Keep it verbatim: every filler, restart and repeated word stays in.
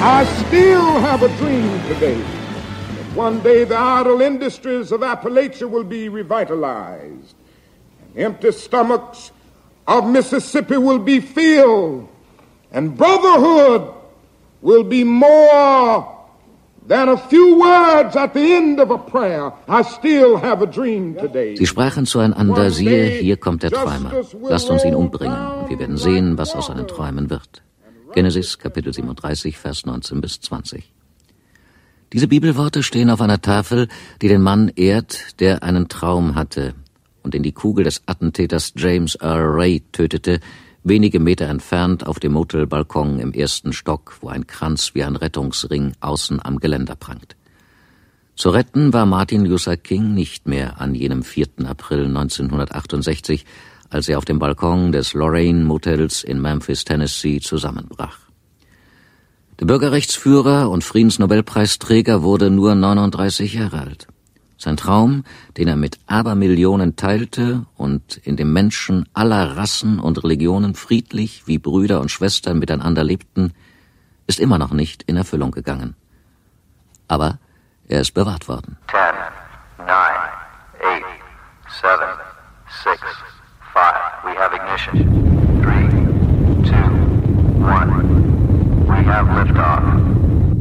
I still have a dream today that one day the idle industries of Appalachia will be revitalized. And empty stomachs of Mississippi will be filled. And brotherhood will be more than a few words at the end of a prayer. I still have a dream today. Sie sprachen zueinander, siehe, hier kommt der Träumer. Lasst uns ihn umbringen, und wir werden sehen, was aus seinen Träumen wird. Genesis, Kapitel siebenunddreißig, Vers neunzehn bis zwanzig. Diese Bibelworte stehen auf einer Tafel, die den Mann ehrt, der einen Traum hatte und den die Kugel des Attentäters James R. Ray tötete, wenige Meter entfernt auf dem Motelbalkon im ersten Stock, wo ein Kranz wie ein Rettungsring außen am Geländer prangt. Zu retten war Martin Luther King nicht mehr an jenem vierten April neunzehnhundertachtundsechzig, als er auf dem Balkon des Lorraine Motels in Memphis, Tennessee, zusammenbrach. Der Bürgerrechtsführer und Friedensnobelpreisträger wurde nur neununddreißig Jahre alt. Sein Traum, den er mit Abermillionen teilte und in dem Menschen aller Rassen und Religionen friedlich wie Brüder und Schwestern miteinander lebten, ist immer noch nicht in Erfüllung gegangen. Aber er ist bewahrt worden.